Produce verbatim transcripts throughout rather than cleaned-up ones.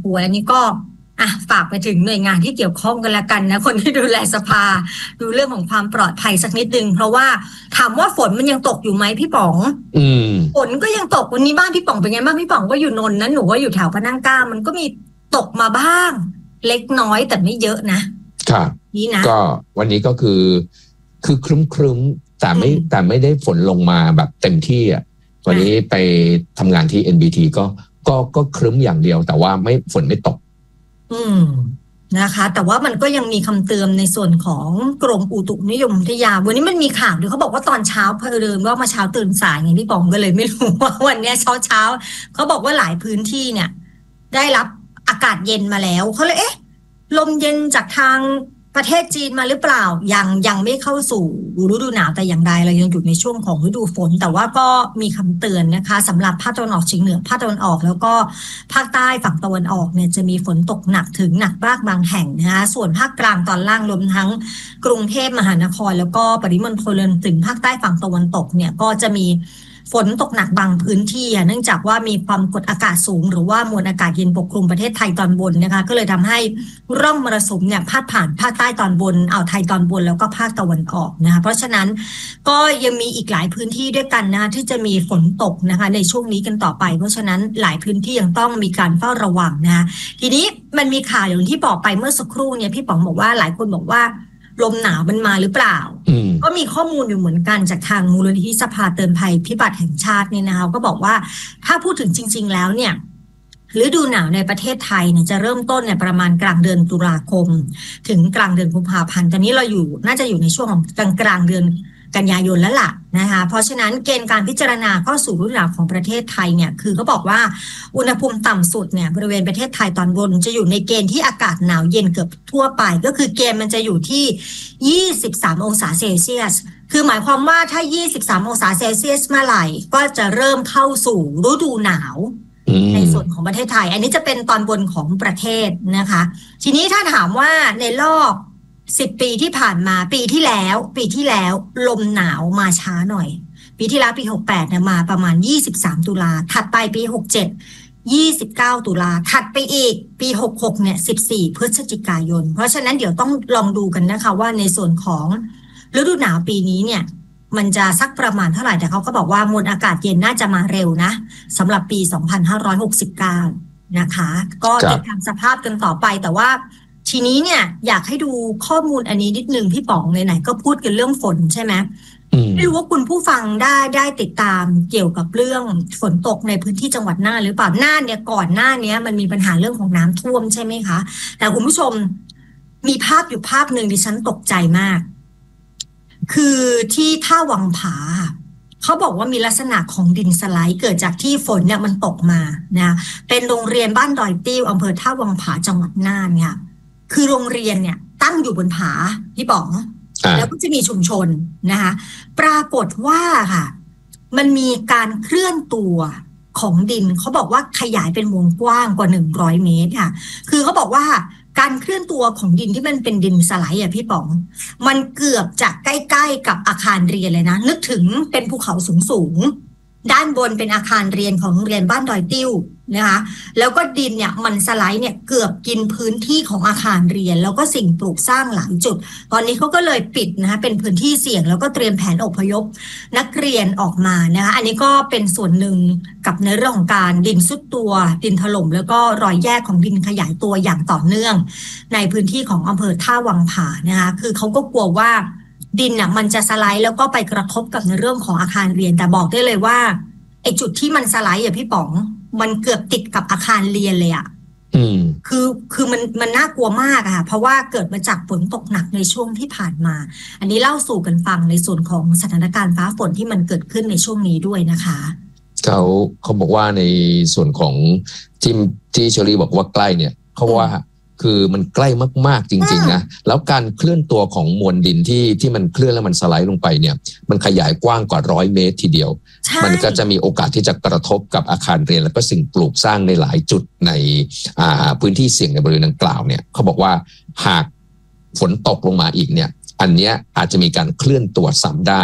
ควรอันนี้ก็อ่ะฝากไปถึงหน่วยงานที่เกี่ยวข้องกันละกันนะคนที่ดูแลสภาดูเรื่องของความปลอดภัยสักนิดนึงเพราะว่าถามว่าฝนมันยังตกอยู่ไหมพี่ป๋องอืมฝนก็ยังตกวันนี้บ้านพี่ป๋องเป็นไงบ้างพี่ป๋องก็อยู่นนท์นะหนูว่าอยู่แถวพระนั่งเกล้ามันก็มีตกมาบ้างเล็กน้อยแต่ไม่เยอะนะครับนี่นะก็วันนี้ก็คือคือครึ้มครึ้มแต่ไม่แต่ไม่ได้ฝนลงมาแบบเต็มที่อ่ะวันนี้ไปทำงานที่ เอ็น บี ที ก็ก็ก็ครึ้มอย่างเดียวแต่ว่าไม่ฝนไม่ตกอืมนะคะแต่ว่ามันก็ยังมีคำเตือนในส่วนของกรมอุตุนิยมวิทยาวันนี้มันมีข่าวด้วยเขาบอกว่าตอนเช้าเพลินว่ามาเช้าตื่นสายไงพี่ป๋องก็เลยไม่รู้ว่าวันนี้เช้าเช้าเขาบอกว่าหลายพื้นที่เนี่ยได้รับอากาศเย็นมาแล้วเขาเลยเอ๊ะลมเย็นจากทางประเทศจีนมาหรือเปล่ายังยังไม่เข้าสู่ฤดูหนาวแต่อย่างใดเรายังอยู่ในช่วงของฤดูฝนแต่ว่าก็มีคำเตือนนะคะสำหรับภาคตะวันออกเฉียงเหนือภาคตะวันออกแล้วก็ภาคใต้ฝั่งตะวันออกเนี่ยจะมีฝนตกหนักถึงหนักมากบางแห่งนะคะส่วนภาคกลางตอนล่างรวมทั้งกรุงเทพมหานครแล้วก็ปริมณฑลถึงภาคใต้ฝั่งตะวันตกเนี่ยก็จะมีฝนตกหนักบางพื้นที่เนื่องจากว่ามีความกดอากาศสูงหรือว่ามวลอากาศเย็นปกคลุมประเทศไทยตอนบนนะคะก็เลยทำให้ร่องมรสุมเนี่ยพาดผ่านภาคใต้ตอนบนอ่าวไทยตอนบนแล้วก็ภาคตะวันออกนะคะเพราะฉะนั้นก็ยังมีอีกหลายพื้นที่ด้วยกันนะคะที่จะมีฝนตกนะคะในช่วงนี้กันต่อไปเพราะฉะนั้นหลายพื้นที่ยังต้องมีการเฝ้าระวังนะคะทีนี้มันมีข่าวอย่างที่บอกไปเมื่อสักครู่เนี่ยพี่ป๋องบอกว่าหลายคนบอกว่าลมหนาวมันมาหรือเปล่าก็มีข้อมูลอยู่เหมือนกันจากทางมูลนิธิสภาเตือนภัยพิบัติแห่งชาติเนี่ยนะคะก็บอกว่าถ้าพูดถึงจริงๆแล้วเนี่ยฤดูหนาวในประเทศไทยเนี่ยจะเริ่มต้นเนี่ยประมาณกลางเดือนตุลาคมถึงกลางเดือนกุมภาพันธ์ตอนนี้เราอยู่น่าจะอยู่ในช่วงของกลางกลางเดือนกันยายนแล้วล่ะนะคะเพราะฉะนั้นเกณฑ์การพิจารณาเข้าสู่ฤดูหนาวของประเทศไทยเนี่ยคือเขาบอกว่าอุณหภูมิต่ำสุดเนี่ยบริเวณประเทศไทยตอนบนจะอยู่ในเกณฑ์ที่อากาศหนาวเย็นเกือบทั่วไปก็คือเกณฑ์มันจะอยู่ที่ยี่สิบสามองศาเซลเซียสคือหมายความว่าถ้ายี่สิบสามองศาเซลเซียสเมื่อไหร่ก็จะเริ่มเข้าสู่ฤดูหนาวในส่วนของประเทศไทยอันนี้จะเป็นตอนบนของประเทศนะคะทีนี้ถ้าถามว่าในรอบสิบปีที่ผ่านมาปีที่แล้วปีที่แล้วลมหนาวมาช้าหน่อยปีที่แล้วปีหกสิบแปดเนี่ยมาประมาณยี่สิบสามตุลาถัดไปปีหกสิบเจ็ด ยี่สิบเก้าตุลาถัดไปอีกปีหกสิบหกเนี่ยสิบสี่พฤศจิกายนเพราะฉะนั้นเดี๋ยวต้องลองดูกันนะคะว่าในส่วนของฤดูหนาวปีนี้เนี่ยมันจะสักประมาณเท่าไหร่แต่เขาก็บอกว่ามวลอากาศเย็นน่าจะมาเร็วนะสำหรับปีสองพันห้าร้อยหกสิบเก้านะคะก็ติดตามสภาพกันต่อไปแต่ว่าทีนี้เนี่ยอยากให้ดูข้อมูลอันนี้นิดนึงพี่ป๋องไหนๆก็พูดกันเรื่องฝนใช่ไหมไม่รู้ว่าคุณผู้ฟังได้ได้ติดตามเกี่ยวกับเรื่องฝนตกในพื้นที่จังหวัดน่านหรือเปล่าน่านเนี่ยก่อนหน้านี้มันมีปัญหาเรื่องของน้ำท่วมใช่ไหมคะแต่คุณผู้ชมมีภาพอยู่ภาพหนึ่งดิฉันตกใจมากคือที่ท่าวังผาเขาบอกว่ามีลักษณะของดินสไลด์เกิดจากที่ฝนเนี่ยมันตกมานะเป็นโรงเรียนบ้านดอยติ้วอำเภอท่าวังผาจังหวัดน่านเนี่ยคือโรงเรียนเนี่ยตั้งอยู่บนผาพี่ป๋องแล้วก็จะมีชุมชนนะคะปรากฏว่าค่ะมันมีการเคลื่อนตัวของดินเขาบอกว่าขยายเป็นวงกว้างกว่าหนึ่งร้อยเมตรค่ะคือเขาบอกว่าการเคลื่อนตัวของดินที่มันเป็นดินสไลด์อ่ะพี่ป๋องมันเกือบจะใกล้ๆกับอาคารเรียนเลยนะนึกถึงเป็นภูเขาสูงๆด้านบนเป็นอาคารเรียนของโรงเรียนบ้านดอยติ้วนะคะแล้วก็ดินเนี่ยมันสไลด์เนี่ยเกือบกินพื้นที่ของอาคารเรียนแล้วก็สิ่งปลูกสร้างหลายจุดตอนนี้เขาก็เลยปิดนะคะเป็นพื้นที่เสี่ยงแล้วก็เตรียมแผนอพยพนักเรียนออกมานะคะอันนี้ก็เป็นส่วนหนึ่งกับในเรื่องของการดินซุดตัวดินถล่มแล้วก็รอยแยกของดินขยายตัวอย่างต่อเนื่องในพื้นที่ของอำเภอท่าวังผานะคะคือเขาก็กลัวว่าดินน่ะมันจะสไลด์แล้วก็ไปกระทบกับในเรื่องของอาคารเรียนแต่บอกได้เลยว่าไอ้จุดที่มันสไลด์อ่ะพี่ป๋องมันเกือบติดกับอาคารเรียนเลยอ่ะคือคือมันมันน่ากลัวมากอะค่ะเพราะว่าเกิดมาจากฝนตกหนักในช่วงที่ผ่านมาอันนี้เล่าสู่กันฟังในส่วนของสถานการณ์ฟ้าฝนที่มันเกิดขึ้นในช่วงนี้ด้วยนะคะเขาเขาบอกว่าในส่วนของที่ที่เชอรี่บอกว่าใกล้เนี่ยเขาว่าคือมันใกล้มากๆจริงๆนะแล้วการเคลื่อนตัวของมวลดินที่ที่มันเคลื่อนแล้วมันสไลด์ลงไปเนี่ยมันขยายกว้างกว่าร้อยเมตรทีเดียวมันก็จะมีโอกาสที่จะกระทบกับอาคารเรียนและก็สิ่งปลูกสร้างในหลายจุดในอ่าพื้นที่เสี่ยงในบริเวณดังกล่าวเนี่ยเขาบอกว่าหากฝนตกลงมาอีกเนี่ยอันเนี้ยอาจจะมีการเคลื่อนตัวซ้ำได้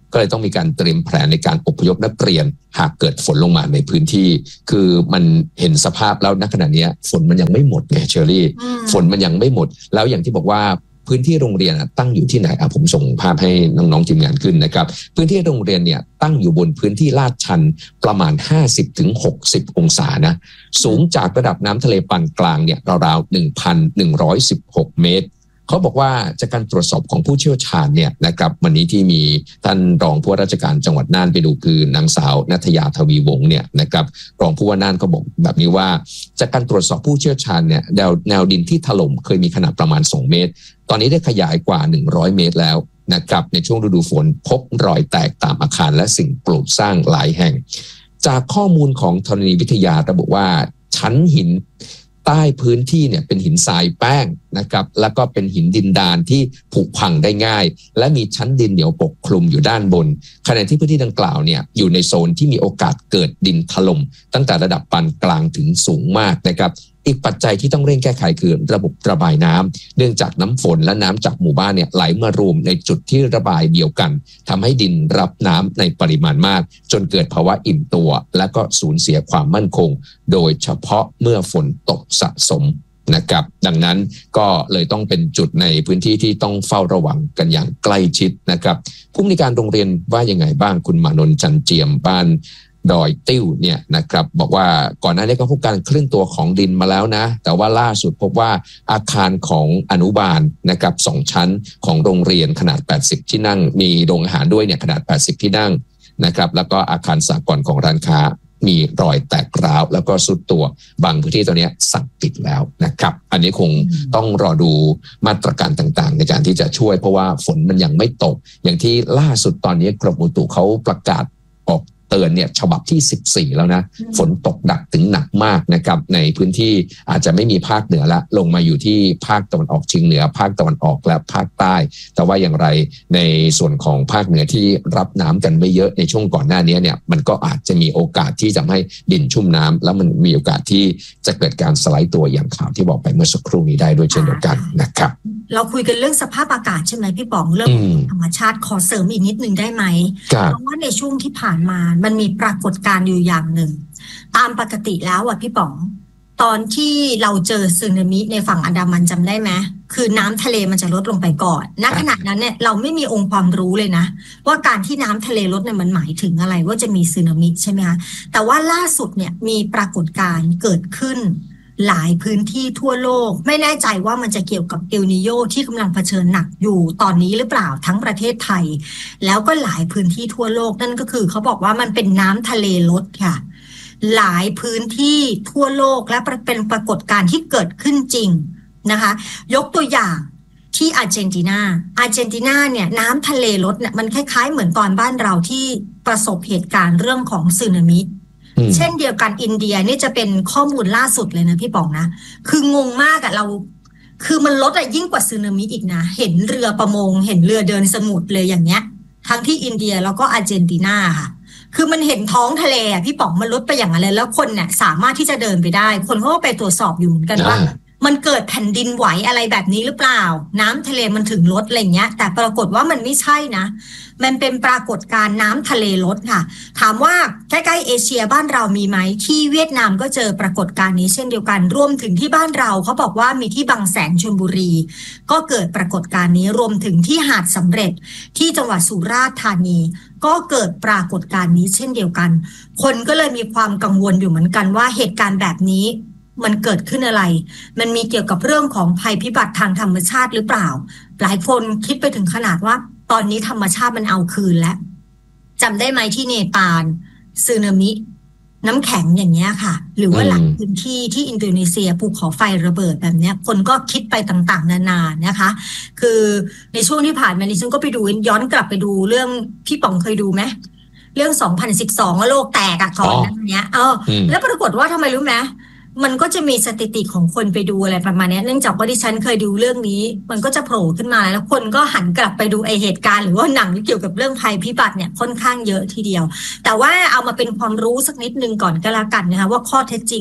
ก็เลยต้องมีการเตรียมแผนในการอพยพนักเรียนหากเกิดฝนลงมาในพื้นที่คือมันเห็นสภาพแล้วณขณะนี้ฝนมันยังไม่หมดไงเชอรี่ฝนมันยังไม่หมดแล้วอย่างที่บอกว่าพื้นที่โรงเรียนตั้งอยู่ที่ไหนอ่ะผมส่งภาพให้น้องๆทีมงานขึ้นนะครับพื้นที่โรงเรียนเนี่ยตั้งอยู่บนพื้นที่ลาดชันประมาณ ห้าสิบถึงหกสิบ องศานะสูงจากระดับน้ำทะเลปานกลางเนี่ยราวๆ หนึ่งพันหนึ่งร้อยสิบหก เมตรเขาบอกว่าจากการตรวจสอบของผู้เชี่ยวชาญเนี่ยนะครับวันนี้ที่มีท่านรองผู้ว่าราชการจังหวัดน่านไปดูคือนางสาวณัฐยาทวีวงศ์เนี่ยนะครับรองผู้ว่าน่านก็บอกแบบนี้ว่าจากการตรวจสอบผู้เชี่ยวชาญเนี่ยแนวแนวดินที่ถล่มเคยมีขนาดประมาณสองเมตรตอนนี้ได้ขยายกว่าหนึ่งร้อยเมตรแล้วนะครับในช่วงฤดูฝนพบรอยแตกตามอาคารและสิ่งปลูกสร้างหลายแห่งจากข้อมูลของธรณีวิทยาระบุว่าชั้นหินใต้พื้นที่เนี่ยเป็นหินทรายแป้งนะครับแล้วก็เป็นหินดินดานที่ผุพังได้ง่ายและมีชั้นดินเหนียวปกคลุมอยู่ด้านบนขณะที่พื้นที่ดังกล่าวเนี่ยอยู่ในโซนที่มีโอกาสเกิดดินถล่มตั้งแต่ระดับปานกลางถึงสูงมากนะครับอีกปัจจัยที่ต้องเร่งแก้ไขคือระบบระบายน้ำเนื่องจากน้ำฝนและน้ำจากหมู่บ้านเนี่ยไหลมารวมในจุดที่ระบายเดียวกันทำให้ดินรับน้ำในปริมาณมากจนเกิดภาวะอิ่มตัวและก็สูญเสียความมั่นคงโดยเฉพาะเมื่อฝนตกสะสมนะครับดังนั้นก็เลยต้องเป็นจุดในพื้นที่ที่ต้องเฝ้าระวังกันอย่างใกล้ชิดนะครับผู้อำนวยการโรงเรียนว่ายังไงบ้างคุณมานนท์จันเจียมบ้านดอยติ้วเนี่ยนะครับบอกว่าก่อนหน้านี้ก็พบการเคลื่อนตัวของดินมาแล้วนะแต่ว่าล่าสุดพบว่าอาคารของอนุบาลนะครับสองชั้นของโรงเรียนขนาดแปดสิบที่นั่งมีโรงอาหารด้วยเนี่ยขนาดแปดสิบที่นั่งนะครับแล้วก็อาคารสหกรณ์ของร้านค้ามีรอยแตกร้าวแล้วก็สุดตัวบางพื้นที่ตัวนี้สั่งปิดแล้วนะครับอันนี้คงต้องรอดูมาตรการต่างๆในการที่จะช่วยเพราะว่าฝนมันยังไม่ตกอย่างที่ล่าสุดตอนนี้กรมอุตุเขาประกาศออกเตือนเนี่ยฉบับที่สิบสี่แล้วนะฝนตกหนักถึงหนักมากนะครับในพื้นที่อาจจะไม่มีภาคเหนือละลงมาอยู่ที่ภาคตะวันออกเฉียงเหนือภาคตะวันออกและภาคใต้แต่ว่าอย่างไรในส่วนของภาคเหนือที่รับน้ำกันไม่เยอะในช่วงก่อนหน้านี้เนี่ยมันก็อาจจะมีโอกาสที่จะให้ดินชุ่มน้ำแล้วมันมีโอกาสที่จะเกิดการสไลด์ตัวอย่างข่าวที่บอกไปเมื่อสักครู่นี้ได้ด้วยเช่นเดียวกันนะครับเราคุยกันเรื่องสภาพอากาศใช่ไหมพี่ป๋องเรื่องธรรมชาติขอเสริมอีกนิดนึงได้ไหมเพราะว่าในช่วงที่ผ่านมามันมีปรากฏการณ์อยู่อย่างหนึ่งตามปกติแล้วอ่ะพี่ป๋องตอนที่เราเจอสึนามิในฝั่งอันดามันจำได้ไหมคือน้ำทะเลมันจะลดลงไปก่อนณขณะนั้นเนี่ยเราไม่มีองค์ความรู้เลยนะว่าการที่น้ำทะเลลดเนี่ยมันหมายถึงอะไรว่าจะมีสึนามิใช่ไหมคะแต่ว่าล่าสุดเนี่ยมีปรากฏการณ์เกิดขึ้นหลายพื้นที่ทั่วโลกไม่แน่ใจว่ามันจะเกี่ยวกับเอลนีโญที่กำลังเผชิญหนักอยู่ตอนนี้หรือเปล่าทั้งประเทศไทยแล้วก็หลายพื้นที่ทั่วโลกนั่นก็คือเขาบอกว่ามันเป็นน้ำทะเลลดค่ะหลายพื้นที่ทั่วโลกและเป็นปรากฏการณ์ที่เกิดขึ้นจริงนะคะยกตัวอย่างที่อาร์เจนตินาอาร์เจนตินาเนี่ยน้ำทะเลลดเนี่ยมันคล้ายๆเหมือนตอนบ้านเราที่ประสบเหตุการณ์เรื่องของสึนามิเช่นเดียวกันอินเดียนี่จะเป็นข้อมูลล่าสุดเลยนะพี่ป๋องนะคืองงมากอะเราคือมันลดอะยิ่งกว่าสึนามิอีกนะเห็นเรือประมงเห็นเรือเดินสมุทรเลยอย่างเงี้ยทั้งที่อินเดียแล้วก็อาร์เจนตินาค่ะคือมันเห็นท้องทะเลอะพี่ป๋องมันลดไปอย่างไรแล้วคนเนี่ยสามารถที่จะเดินไปได้คนเขาก็ไปตรวจสอบอยู่เหมือนกันว่ามันเกิดแผ่นดินไหวอะไรแบบนี้หรือเปล่าน้ำทะเลมันถึงลดอะไรเงี้ยแต่ปรากฏว่ามันไม่ใช่นะมันเป็นปรากฏการณ์น้ำทะเลลดค่ะถามว่าใกล้ๆเอเชียบ้านเรามีไหมที่เวียดนามก็เจอปรากฏการณ์นี้เช่นเดียวกันรวมถึงที่บ้านเราเขาบอกว่ามีที่บางแสนชลบุรีก็เกิดปรากฏการณ์นี้รวมถึงที่หาดสำเร็จที่จังหวัดสุราษฎร์ธานีก็เกิดปรากฏการณ์นี้เช่นเดียวกันคนก็เลยมีความกังวลอยู่เหมือนกันว่าเหตุการณ์แบบนี้มันเกิดขึ้นอะไรมันมีเกี่ยวกับเรื่องของภัยพิบัติทางธรรมชาติหรือเปล่าหลายคนคิดไปถึงขนาดว่าตอนนี้ธรรมชาติมันเอาคืนแล้วจำได้ไหมที่เนปาลสึนามิน้ำแข็งอย่างเงี้ยค่ะหรือว่าหลายพื้นที่ที่อินโดนีเซียภูเขาไฟระเบิดแบบเนี้ยคนก็คิดไปต่างๆนานานะคะคือในช่วงที่ผ่านมาดิฉันก็ไปดูย้อนกลับไปดูเรื่องพี่ป๋องเคยดูไหมเรื่องสองพันสิบสองโลกแตกอะก่อนนั้นเนี้ยเออแล้วปรากฏว่าทำไมรู้ไหมมันก็จะมีสถิติของคนไปดูอะไรประมาณนี้เนื่องจากว่าดิฉันเคยดูเรื่องนี้มันก็จะโผล่ขึ้นมาแล้วคนก็หันกลับไปดูไอเหตุการณ์หรือว่าหนังที่เกี่ยวกับเรื่องภัยพิบัติเนี่ยค่อนข้างเยอะทีเดียวแต่ว่าเอามาเป็นความรู้สักนิดนึงก่อนก็แล้วกันนะคะว่าข้อเท็จจริง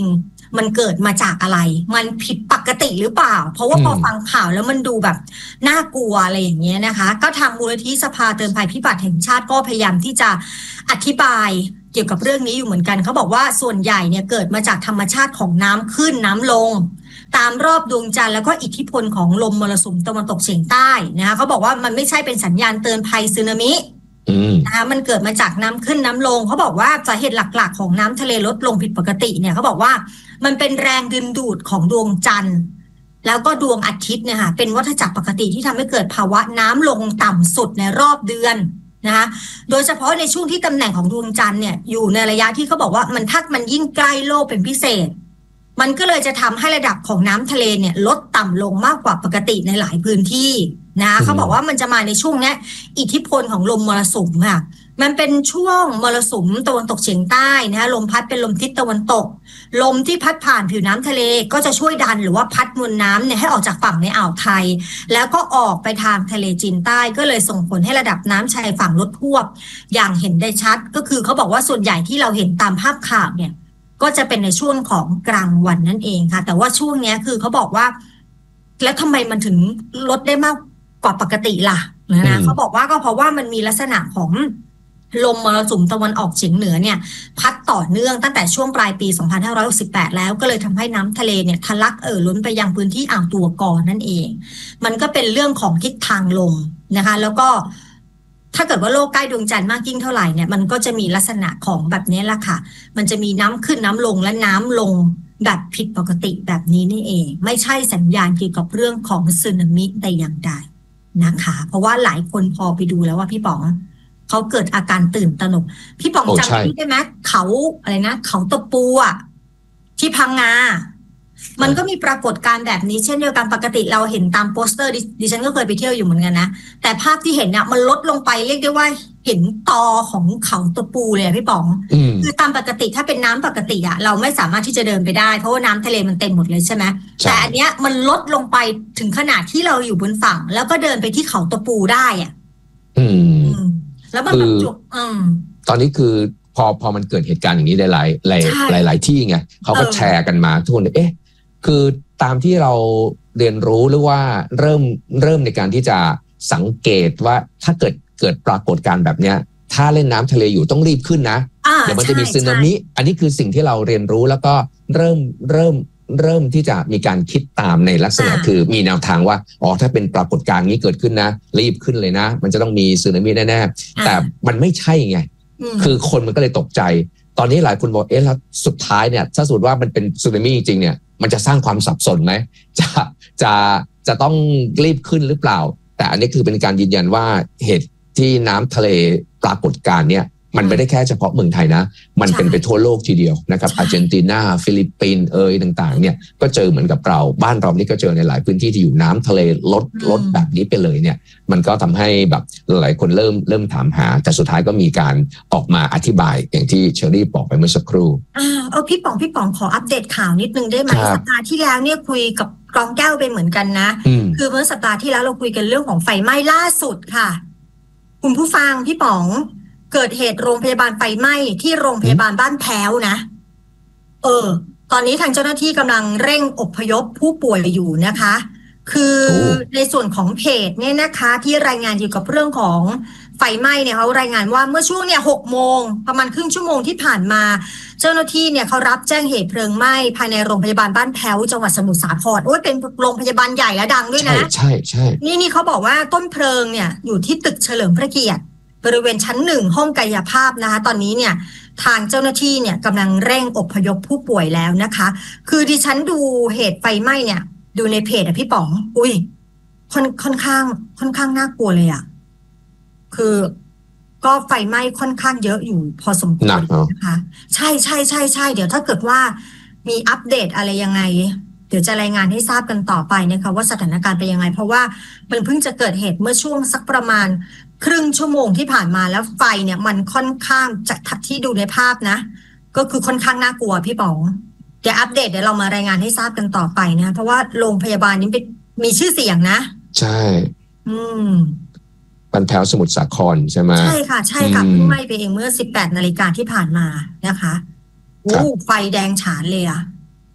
มันเกิดมาจากอะไรมันผิดปกติหรือเปล่าเพราะว่าพอฟังข่าวแล้วมันดูแบบน่ากลัวอะไรอย่างเงี้ยนะคะก็ทางมูลนิธิสภาเตือนภัยพิบัติแห่งชาติก็พยายามที่จะอธิบายเกี่ยวกับเรื่องนี้อยู่เหมือนกันเขาบอกว่าส่วนใหญ่เนี่ยเกิดมาจากธรรมชาติของน้ำขึ้นน้ำลงตามรอบดวงจันทร์แล้วก็อิทธิพลของลมมรสุมตะวันตกเฉียงใต้นะคะเขาบอกว่ามันไม่ใช่เป็นสัญญาณเตือนภัยสึนามินะคะมันเกิดมาจากน้ำขึ้นน้ำลงเขาบอกว่าสาเหตุหลักๆของน้ำทะเลลดลงผิดปกติเนี่ยเขาบอกว่ามันเป็นแรงดึงดูดของดวงจันทร์แล้วก็ดวงอาทิตย์เนี่ยค่ะเป็นวัฏจักรปกติที่ทำให้เกิดภาวะน้ำลงต่ำสุดในรอบเดือนนะคะโดยเฉพาะในช่วงที่ตำแหน่งของดวงจันทร์เนี่ยอยู่ในระยะที่เขาบอกว่ามันถ้ามันยิ่งใกล้โลกเป็นพิเศษมันก็เลยจะทำให้ระดับของน้ำทะเลเนี่ยลดต่ำลงมากกว่าปกติในหลายพื้นที่นะเขาบอกว่ามันจะมาในช่วงนี้อิทธิพลของลมมรสุมค่ะมันเป็นช่วงมรสุมตะวันตกเฉียงใต้นะคะลมพัดเป็นลมทิศตะวันตกลมที่พัดผ่านผิวน้ำทะเลก็จะช่วยดันหรือว่าพัดมวลน้ำเนี่ยให้ออกจากฝั่งในอ่าวไทยแล้วก็ออกไปทางทะเลจีนใต้ก็เลยส่งผลให้ระดับน้ำชายฝั่งลดทวบอย่างเห็นได้ชัดก็คือเขาบอกว่าส่วนใหญ่ที่เราเห็นตามภาพข่าวเนี่ยก็จะเป็นในช่วงของกลางวันนั่นเองค่ะแต่ว่าช่วงนี้คือเขาบอกว่าแล้วทำไมมันถึงลดได้มากกว่าปกติล่ะนะเขาบอกว่าก็เพราะว่ามันมีลักษณะของลมมรสุมตะวันออกเฉียงเหนือเนี่ยพัดต่อเนื่องตั้งแต่ช่วงปลายปีสองพันห้าร้อยหกสิบแปดแล้วก็เลยทำให้น้ำทะเลเนี่ยทะลักเอ่อล้นไปยังพื้นที่อ่าวตัวกอนั่นเองมันก็เป็นเรื่องของทิศทางลมนะคะแล้วก็ถ้าเกิดว่าโลกใกล้ดวงจันทร์มากยิ่งเท่าไหร่เนี่ยมันก็จะมีลักษณะของแบบนี้แหละค่ะมันจะมีน้ำขึ้นน้ำลงและน้ำลงแบบผิดปกติแบบนี้นี่เองไม่ใช่สัญญาณเกี่ยวกับเรื่องของสึนามิแต่อย่างใดนะคะเพราะว่าหลายคนพอไปดูแล้วว่าพี่ป๋องเขาเกิดอาการตื่นตระหนกพี่ป๋องจำได้ไหมเขาอะไรนะเขาตะปูอ่ะที่พังงามันก็มีปรากฏการณ์แบบนี้เช่นเดียวกันปกติเราเห็นตามโปสเตอร์ดิฉันก็เคยไปเที่ยวอยู่เหมือนกันนะแต่ภาพที่เห็นเนี่ยมันลดลงไปเรียกได้ว่าเห็นตอของเขาตะปูเลยพี่ป๋องคือตามปกติถ้าเป็นน้ำปกติอะเราไม่สามารถที่จะเดินไปได้เพราะว่าน้ำทะเลมันเต็มหมดเลยใช่ไหมแต่อันเนี้ยมันลดลงไปถึงขนาดที่เราอยู่บนฝั่งแล้วก็เดินไปที่เขาตะปูได้อ่ะอืมแล้วมันแบบจุกอืมตอนนี้คือพอพอมันเกิดเหตุการณ์อย่างนี้หลายหลายหลายหลายที่ไงเขาก็แชร์กันมาทุกคนเอ๊ะคือตามที่เราเรียนรู้หรือว่าเริ่มเริ่มในการที่จะสังเกตว่าถ้าเกิดเกิดปรากฏการณ์แบบเนี้ยถ้าเล่นน้ำทะเลอยู่ต้องรีบขึ้นนะเดี๋ยวมันจะมีสึนามิอันนี้คือสิ่งที่เราเรียนรู้แล้วก็เริ่มเริ่มเริ่มที่จะมีการคิดตามในลักษณะคือมีแนวทางว่าอ๋อถ้าเป็นปรากฏการณ์นี้เกิดขึ้นนะรีบขึ้นเลยนะมันจะต้องมีสึนามิแน่ๆแต่มันไม่ใช่ไงคือคนมันก็เลยตกใจตอนนี้หลายคนบอกเอ๊ะแล้วสุดท้ายเนี่ยถ้าสมมติว่ามันเป็นสึนามิจริงๆเนี่ยมันจะสร้างความสับสนไหมจะจะจะต้องรีบขึ้นหรือเปล่าแต่อันนี้คือเป็นการยืนยันว่าเหตุที่น้ำทะเลปรากฏการณ์เนี่ยมันไม่ได้แค่เฉพาะเมืองไทยนะมันเป็นไปทั่วโลกทีเดียวนะครับอาร์เจนตินาฟิลิปปินส์เอยต่างๆเนี่ยก็เจอเหมือนกับเราบ้านเรานี่ก็เจอในหลายพื้นที่ที่อยู่น้ำทะเลลดลดแบบนี้ไปเลยเนี่ยมันก็ทำให้แบบหลายคนเริ่มเริ่มถามหาแต่สุดท้ายก็มีการออกมาอธิบายอย่างที่เชอรี่บอกไปเมื่อสักครู่อ่าเออพี่ป๋องพี่ป๋องขออัปเดตข่าวนิดนึงได้ไหมสัปดาห์ที่แล้วเนี่ยคุยกับกรองแก้วไปเหมือนกันนะคือเมื่อสัปดาห์ที่แล้วเราคุยกันเรื่องของไฟไหม้ล่าสุดค่ะคุณผู้ฟังพี่ป๋องเกิดเหตุโรงพยาบาลไฟไหม้ที่โรงพยาบาลบ้านแพ้วนะเออตอนนี้ทางเจ้าหน้าที่กำลังเร่งอพยพผู้ป่วยอยู่นะคะคือในส่วนของเพจเนี่ยนะคะที่รายงานเกี่ยวกับเรื่องของไฟไหม้เนี่ยเขารายงานว่าเมื่อช่วงเนี่ยหกโมงประมาณครึ่งชั่วโมงที่ผ่านมาเจ้าหน้าที่เนี่ยเขารับแจ้งเหตุเพลิงไหม้ภายในโรงพยาบาลบ้านแพ้วจังหวัดสมุทรสาครโอ้ยเป็นโรงพยาบาลใหญ่และดังด้วยนะใช่ใช่นี่นี่เขาบอกว่าต้นเพลิงเนี่ยอยู่ที่ตึกเฉลิมพระเกียรติบริเวณชั้นหนึ่งห้องกายภาพนะคะตอนนี้เนี่ยทางเจ้าหน้าที่เนี่ยกำลังเร่งอพยพผู้ป่วยแล้วนะคะคือดิฉันดูเหตุไฟไหม้เนี่ยดูในเพจอะพี่ป๋องอุ้ยค่อนค่อนข้างค่อนข้างน่ากลัวเลยอะคือก็ไฟไหม้ค่อนข้างเยอะอยู่พอสมควรนะคะใช่ใช่ใช่ใช่เดี๋ยวถ้าเกิดว่ามีอัปเดตอะไรยังไงเดี๋ยวจะรายงานให้ทราบกันต่อไปนะคะว่าสถานการณ์เป็นยังไงเพราะว่ามันเพิ่งจะเกิดเหตุเมื่อช่วงสักประมาณครึ่งชั่วโมงที่ผ่านมาแล้วไฟเนี่ยมันค่อนข้างจากที่ดูในภาพนะก็คือค่อนข้างน่ากลัวพี่ป๋องเดี๋ยวอัปเดตเดี๋ยวเรามารายงานให้ทราบกันต่อไปนะเพราะว่าโรงพยาบาลนี้เป็นมีชื่อเสียงนะใช่อืมบ้านแพ้วสมุทรสาครใช่ไหมใช่ค่ะใช่ค่ะเพิ่งไหม้ไปเองเมื่อสิบแปดนาฬิกาที่ผ่านมานะคะโอ้ไฟแดงฉานเลยอะ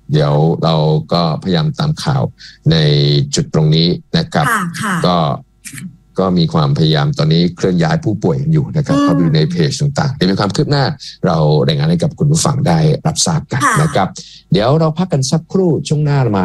เดี๋ยวเราก็พยายามตามข่าวในจุดตรงนี้นะครับก็ก็มีความพยายามตอนนี้เคลื่อนย้ายผู้ป่วยอยู่นะครับเข้าไปดูในเพจต่างๆเดี๋ยวมีความคืบหน้าเรารายงานให้กับคุณผู้ฟังได้รับทราบกันนะครับเดี๋ยวเราพักกันสักครู่ช่วงหน้ามา